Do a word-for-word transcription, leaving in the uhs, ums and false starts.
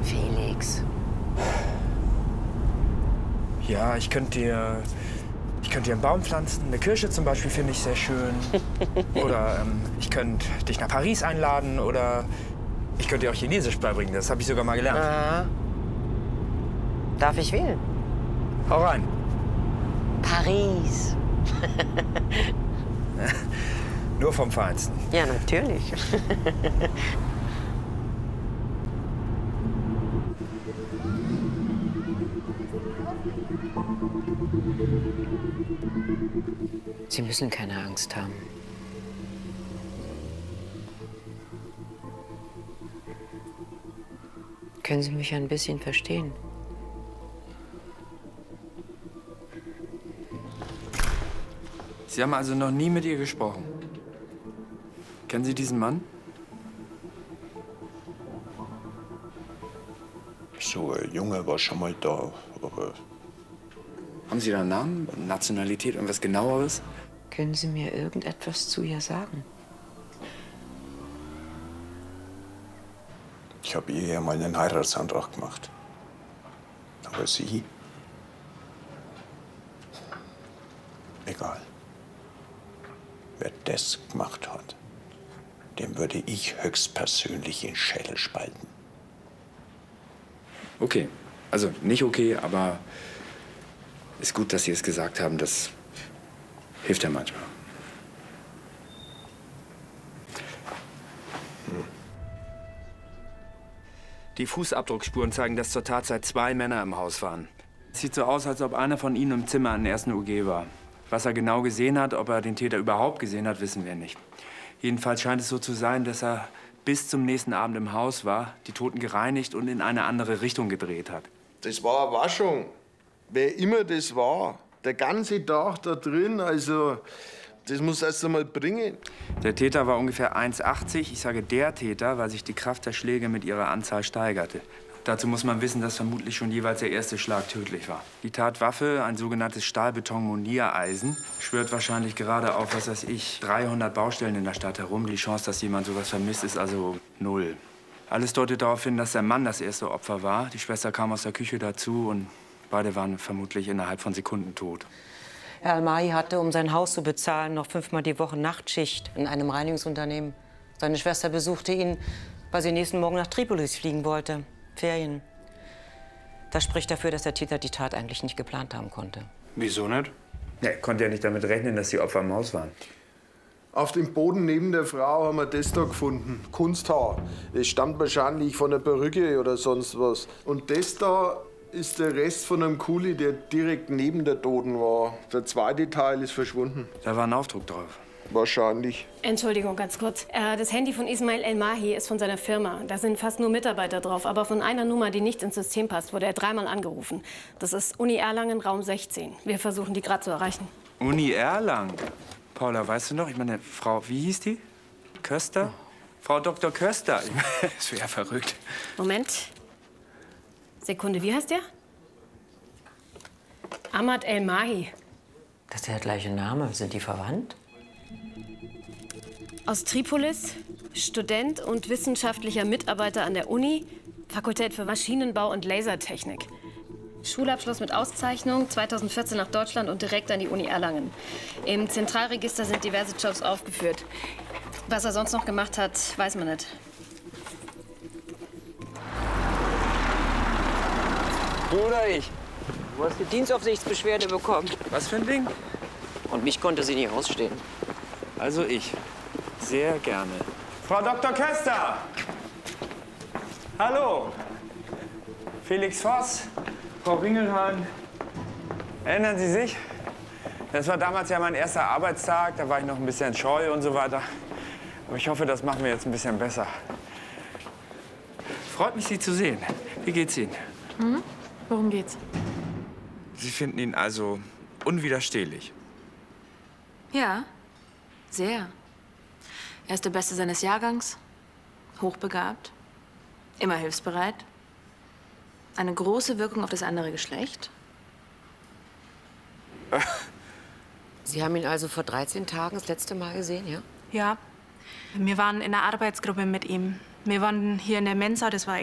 Felix. Ja, ich könnte dir, ich könnte dir einen Baum pflanzen. Eine Kirsche zum Beispiel finde ich sehr schön. Oder ähm, ich könnte dich nach Paris einladen. Oder ich könnte dir auch Chinesisch beibringen. Das habe ich sogar mal gelernt. Aha. Darf ich wählen? Hau rein. Paris. Nur vom Feinsten. Ja, natürlich. Sie müssen keine Angst haben. Können Sie mich ein bisschen verstehen? Sie haben also noch nie mit ihr gesprochen. Kennen Sie diesen Mann? So ein Junge war schon mal da, aber... Haben Sie da einen Namen, Nationalität, irgendwas Genaueres? Können Sie mir irgendetwas zu ihr sagen? Ich habe ihr ja mal einen Heiratsantrag gemacht. Aber sie... Egal. Wer das gemacht hat, dem würde ich höchstpersönlich den Schädel spalten. Okay. Also nicht okay, aber ist gut, dass Sie es gesagt haben. Das hilft ja manchmal. Hm. Die Fußabdruckspuren zeigen, dass zur Tatzeit zwei Männer im Haus waren. Es sieht so aus, als ob einer von ihnen im Zimmer in der ersten U G war. Was er genau gesehen hat, ob er den Täter überhaupt gesehen hat, wissen wir nicht. Jedenfalls scheint es so zu sein, dass er bis zum nächsten Abend im Haus war, die Toten gereinigt und in eine andere Richtung gedreht hat. Das war eine Waschung. Wer immer das war, der ganze Tag da drin, also das muss erst einmal bringen. Der Täter war ungefähr eins achtzig. Ich sage der Täter, weil sich die Kraft der Schläge mit ihrer Anzahl steigerte. Dazu muss man wissen, dass vermutlich schon jeweils der erste Schlag tödlich war. Die Tatwaffe, ein sogenanntes Stahlbeton-Moniereisen, schwört wahrscheinlich gerade auf, was weiß ich, dreihundert Baustellen in der Stadt herum. Die Chance, dass jemand sowas vermisst, ist also null. Alles deutet darauf hin, dass der Mann das erste Opfer war. Die Schwester kam aus der Küche dazu und beide waren vermutlich innerhalb von Sekunden tot. Herr Al-Mahi hatte, um sein Haus zu bezahlen, noch fünfmal die Woche Nachtschicht in einem Reinigungsunternehmen. Seine Schwester besuchte ihn, weil sie nächsten Morgen nach Tripolis fliegen wollte. Ferien. Das spricht dafür, dass der Täter die Tat eigentlich nicht geplant haben konnte. Wieso nicht? Er konnte ja nicht damit rechnen, dass die Opfer im Haus waren. Auf dem Boden neben der Frau haben wir das da gefunden. Kunsthaar. Das stammt wahrscheinlich von der Perücke oder sonst was. Und das da ist der Rest von einem Kuli, der direkt neben der Toten war. Der zweite Teil ist verschwunden. Da war ein Aufdruck drauf. Wahrscheinlich. Entschuldigung, ganz kurz. Äh, das Handy von Ismail El-Mahi ist von seiner Firma. Da sind fast nur Mitarbeiter drauf. Aber von einer Nummer, die nicht ins System passt, wurde er dreimal angerufen. Das ist Uni Erlangen, Raum sechzehn. Wir versuchen, die gerade zu erreichen. Uni Erlangen? Paula, weißt du noch? Ich meine, Frau, wie hieß die? Köster? Oh. Frau Doktor Köster. Das wäre ja verrückt. Moment. Sekunde, wie heißt der? Ahmad El-Mahi. Das ist der gleiche Name. Sind die verwandt? Aus Tripolis, Student und wissenschaftlicher Mitarbeiter an der Uni, Fakultät für Maschinenbau und Lasertechnik. Schulabschluss mit Auszeichnung, zweitausendvierzehn nach Deutschland und direkt an die Uni Erlangen. Im Zentralregister sind diverse Jobs aufgeführt. Was er sonst noch gemacht hat, weiß man nicht. Du oder ich? Du hast die Dienstaufsichtsbeschwerde bekommen. Was für ein Ding? Und mich konnte sie nicht ausstehen. Also ich. Sehr gerne. Frau Doktor Köster! Hallo! Felix Voss, Frau Ringelhahn. Erinnern Sie sich? Das war damals ja mein erster Arbeitstag. Da war ich noch ein bisschen scheu und so weiter. Aber ich hoffe, das machen wir jetzt ein bisschen besser. Freut mich, Sie zu sehen. Wie geht's Ihnen? Hm? Worum geht's? Sie finden ihn also unwiderstehlich? Ja, sehr. Er ist der Beste seines Jahrgangs, hochbegabt, immer hilfsbereit, eine große Wirkung auf das andere Geschlecht. Sie haben ihn also vor dreizehn Tagen das letzte Mal gesehen, ja? Ja. Wir waren in einer Arbeitsgruppe mit ihm. Wir waren hier in der Mensa, das war